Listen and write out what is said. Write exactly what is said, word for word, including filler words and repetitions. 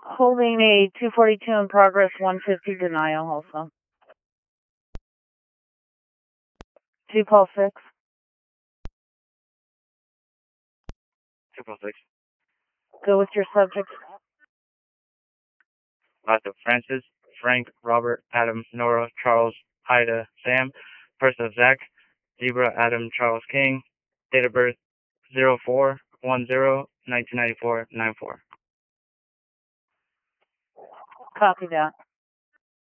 Holding a two forty-two in progress, one fifty denial also. two Paul six. two Paul six. Go with your subjects. Last of Francis, Frank, Robert, Adam, Nora, Charles, Ida, Sam. First of Zach, Zebra, Adam, Charles King. Date of birth zero four one zero nineteen ninety-four nine four. Copy that.